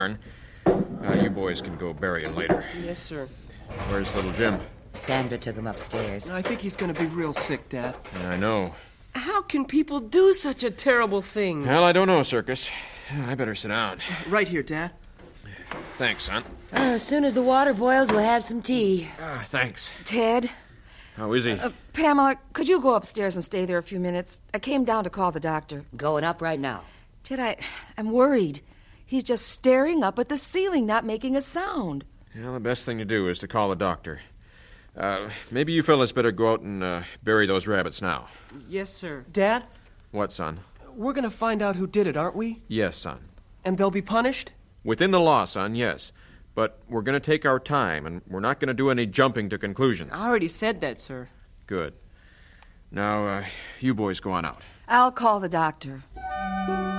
You boys can go bury him later. Yes, sir. Where's little Jim? Sandra took him upstairs. I think he's going to be real sick, Dad. Yeah, I know. How can people do such a terrible thing? Well, I don't know, Circus. I better sit down. Right here, Dad. Thanks, son. As soon as the water boils, we'll have some tea. Thanks. Ted? How is he? Pamela, could you go upstairs and stay there a few minutes? I came down to call the doctor. Going up right now. Ted, I'm worried. He's just staring up at the ceiling, not making a sound. Well, the best thing to do is to call the doctor. Maybe you fellas better go out and bury those rabbits now. Yes, sir. Dad? What, son? We're going to find out who did it, aren't we? Yes, son. And they'll be punished? Within the law, son, yes. But we're going to take our time, and we're not going to do any jumping to conclusions. I already said that, sir. Good. Now, you boys go on out. I'll call the doctor.